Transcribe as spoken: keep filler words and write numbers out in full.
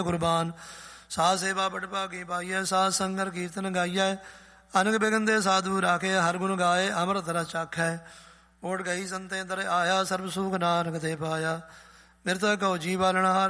ਕੁਰਬਾਨ। ਸਾਧ ਸੇਵਾ ਬੜ ਭਾਗੀ ਪਾਈਐ, ਸਾਧ ਸੰਗਰ ਕੀਰਤਨ ਗਾਈਐ। ਅਨਕ ਬਿਗਨ ਦੇ ਸਾਧੂ ਰਾਖੇ, ਹਰ ਗੁਣ ਗਾਏ ਅੰਮ੍ਰਿਤ ਰਸ ਚਾਖੈ। ਓਟ ਗਈ ਸੰਤੇ ਦਰ ਆਇਆ, ਸਰਬ ਸੁਖ ਨਾਨਕ ਤੇ ਪਾਇਆ। ਮਿਰਤ ਕਉ ਜੀ ਬਾਲਣ ਹਾਰ